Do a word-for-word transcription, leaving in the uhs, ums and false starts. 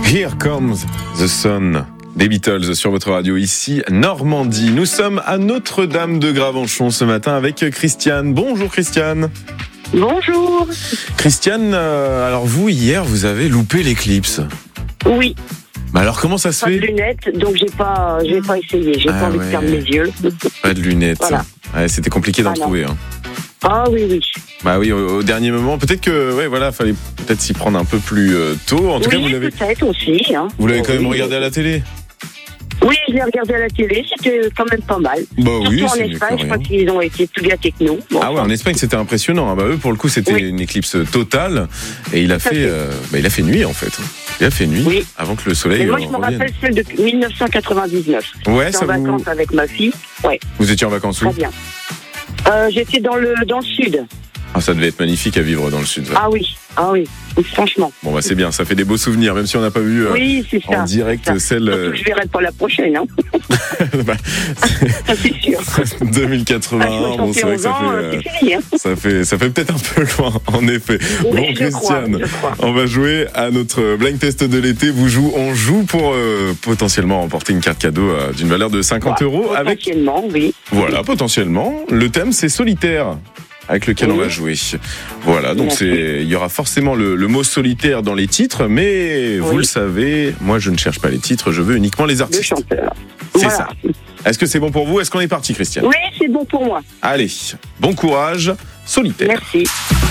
Here Comes the Sun des Beatles sur votre radio, ici Normandie. Nous sommes à Notre-Dame de Gravenchon ce matin avec Christiane. Bonjour Christiane. Bonjour. Christiane, euh, alors vous hier vous avez loupé l'éclipse. Oui. Bah alors comment ça se pas fait? Pas de lunettes, donc j'ai pas, j'ai pas essayé. J'ai ah pas envie ouais. de perdre mes yeux. Pas de lunettes. Voilà. Ouais, c'était compliqué d'en ah, trouver. Hein. Ah oui, oui. Bah oui, au, au dernier moment, peut-être que, ouais, voilà, fallait peut-être s'y prendre un peu plus euh, tôt. En tout oui, cas, vous l'avez. peut-être aussi. Hein. Vous l'avez quand oui. même regardé à la télé. Oui, je l'ai regardé à la télé. C'était quand même pas mal. Bah Surtout oui, en c'est Espagne, je crois qu'ils ont été plus gâtés que nous. Bon, ah ouais, en Espagne, c'était impressionnant. Bah eux, pour le coup, c'était oui. une éclipse totale, et il a fait, fait. Euh, bah, il a fait nuit en fait. Il a fait nuit oui. avant que le soleil. Mais moi, je me revienne. rappelle celle de dix-neuf cent quatre-vingt-dix-neuf. Ouais, J'étais ça en vous... vacances avec ma fille. Ouais. Vous étiez en vacances où? Très bien. Euh, j'étais dans le dans le sud. Ah, ça devait être magnifique à vivre dans le sud. Ça. Ah oui, ah oui, franchement. Bon bah c'est bien, ça fait des beaux souvenirs, même si on n'a pas vu euh, oui, c'est ça, en direct ça. celle. Surtout que je verrai pas la prochaine, hein. bah, ça c'est sûr. deux mille quatre-vingt-un, bon c'est vrai que ça fait, euh, fini, hein. ça fait, ça fait peut-être un peu loin, en effet. Oui, bon Christiane, crois, on va jouer à notre blind test de l'été. Vous jouez, on joue pour euh, potentiellement remporter une carte cadeau euh, d'une valeur de cinquante euros. Potentiellement, avec... oui. Voilà, potentiellement. Le thème c'est solitaire, avec lequel oui. on va jouer. Voilà, donc c'est, il y aura forcément le, le mot solitaire dans les titres, mais oui. vous le savez, moi je ne cherche pas les titres, je veux uniquement les artistes. Le chanteur. C'est voilà. ça. Est-ce que c'est bon pour vous? Est-ce qu'on est parti, Christiane? Oui, c'est bon pour moi. Allez, bon courage, solitaire. Merci.